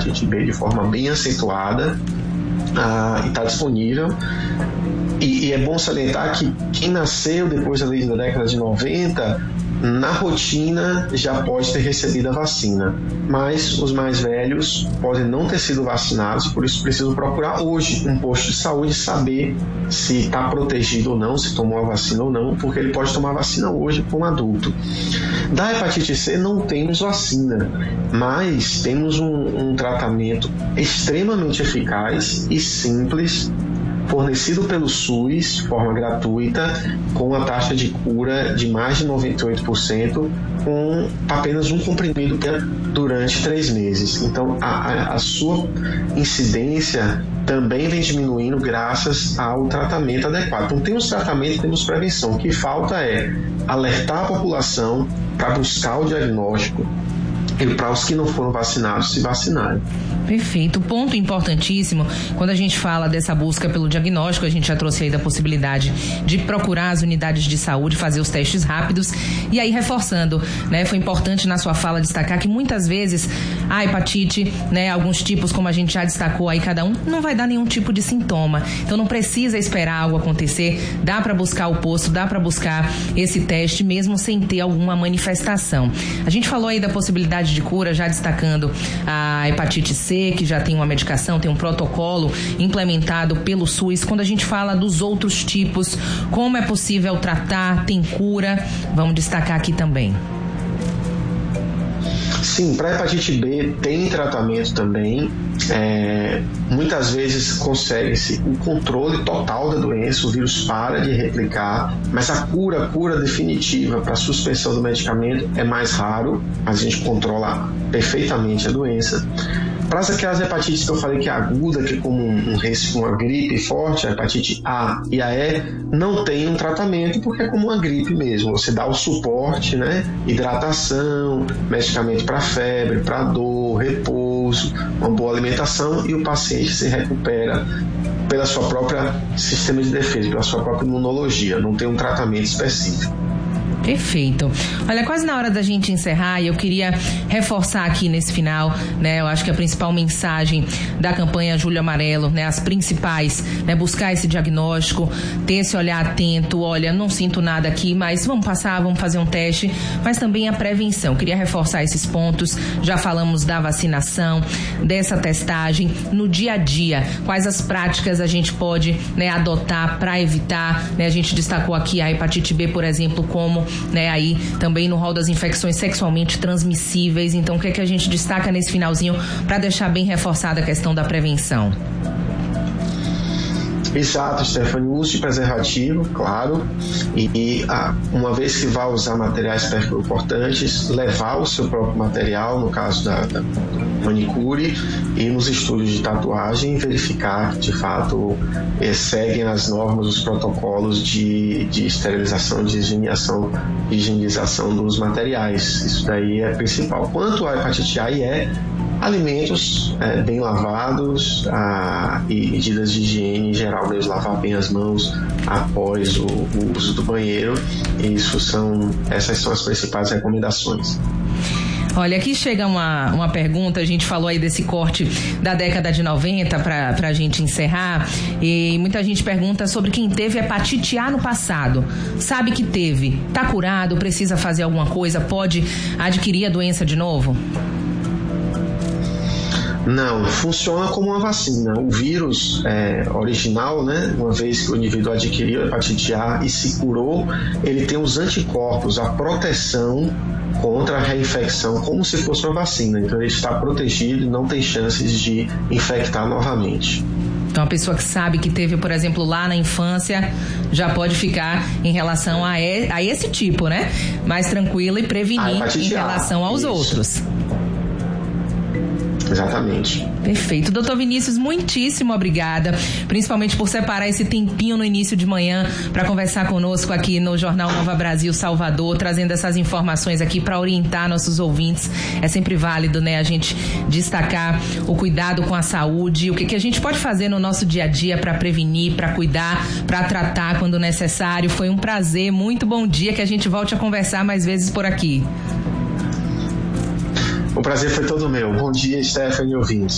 hepatite B de forma bem acentuada, e está disponível. E é bom salientar que quem nasceu depois da década de 90, na rotina já pode ter recebido a vacina, mas os mais velhos podem não ter sido vacinados, por isso precisam procurar hoje um posto de saúde, saber se está protegido ou não, se tomou a vacina ou não, porque ele pode tomar vacina hoje como adulto. Da hepatite C não temos vacina, mas temos um tratamento extremamente eficaz e simples, fornecido pelo SUS de forma gratuita, com a taxa de cura de mais de 98%, com apenas um comprimido durante 3 meses. Então, a sua incidência também vem diminuindo graças ao tratamento adequado. Então, temos tratamento, temos prevenção. O que falta é alertar a população para buscar o diagnóstico e para os que não foram vacinados se vacinarem. Perfeito. Ponto importantíssimo, quando a gente fala dessa busca pelo diagnóstico, a gente já trouxe aí da possibilidade de procurar as unidades de saúde, fazer os testes rápidos, e aí reforçando, né, foi importante na sua fala destacar que muitas vezes a hepatite, né, alguns tipos, como a gente já destacou aí, cada um não vai dar nenhum tipo de sintoma, então não precisa esperar algo acontecer, dá para buscar o posto, dá para buscar esse teste mesmo sem ter alguma manifestação. A gente falou aí da possibilidade de cura, já destacando a hepatite C, que já tem uma medicação, tem um protocolo implementado pelo SUS. Quando a gente fala dos outros tipos, como é possível tratar, tem cura? Vamos destacar aqui também. Sim, para hepatite B tem tratamento também. Muitas vezes consegue-se o controle total da doença, o vírus para de replicar, mas a cura definitiva para suspensão do medicamento é mais raro, mas a gente controla perfeitamente a doença. Para aquelas hepatites que eu falei que é aguda, que é como uma gripe forte, a hepatite A e a E, não tem um tratamento, porque é como uma gripe mesmo. Você dá o suporte, né? Hidratação, medicamento para febre, para dor, repouso, uma boa alimentação, e o paciente se recupera pela sua própria sistema de defesa, pela sua própria imunologia. Não tem um tratamento específico. Perfeito. Olha, quase na hora da gente encerrar, e eu queria reforçar aqui nesse final, né, eu acho que a principal mensagem da campanha Julho Amarelo, né, as principais, né, buscar esse diagnóstico, ter esse olhar atento, olha, não sinto nada aqui, mas vamos passar, vamos fazer um teste, mas também a prevenção. Queria reforçar esses pontos, já falamos da vacinação, dessa testagem, no dia a dia, quais as práticas a gente pode, né, adotar para evitar, né, a gente destacou aqui a hepatite B, por exemplo, como, né, aí também no rol das infecções sexualmente transmissíveis. Então, o que é que a gente destaca nesse finalzinho para deixar bem reforçada a questão da prevenção? Exato, Stephanie, uso de preservativo, claro, e uma vez que vai usar materiais perfurocortantes, levar o seu próprio material, no caso da manicure, e nos estúdios de tatuagem, verificar que de fato seguem as normas, os protocolos de esterilização, de higienização dos materiais. Isso daí é principal. Quanto à hepatite A e E, alimentos bem lavados e medidas de higiene em geral, mesmo lavar bem as mãos após o uso do banheiro. Essas são as principais recomendações. Olha, aqui chega uma pergunta, a gente falou aí desse corte da década de 90 pra gente encerrar, e muita gente pergunta sobre quem teve hepatite A no passado, sabe que teve, tá curado, precisa fazer alguma coisa, pode adquirir a doença de novo? Não, funciona como uma vacina. O vírus original, né, uma vez que o indivíduo adquiriu a hepatite A e se curou, ele tem os anticorpos, a proteção contra a reinfecção, como se fosse uma vacina. Então ele está protegido e não tem chances de infectar novamente. Então a pessoa que sabe que teve, por exemplo, lá na infância, já pode ficar em relação a esse tipo, né? Mais tranquila e prevenir em relação aos outros. Exatamente. Perfeito. Doutor Vinícius, muitíssimo obrigada, principalmente por separar esse tempinho no início de manhã para conversar conosco aqui no Jornal Nova Brasil Salvador, trazendo essas informações aqui para orientar nossos ouvintes. É sempre válido, né, a gente destacar o cuidado com a saúde, o que a gente pode fazer no nosso dia a dia para prevenir, para cuidar, para tratar quando necessário. Foi um prazer, muito bom dia, que a gente volte a conversar mais vezes por aqui. O prazer foi todo meu. Bom dia, Stephanie e ouvintes.